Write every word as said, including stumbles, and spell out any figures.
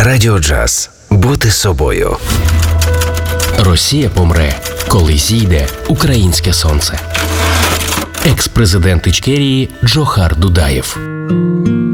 Радіо Джаз. Бути собою. Росія помре, коли зійде українське сонце. Екс-президент Ічкерії Джохар Дудаєв.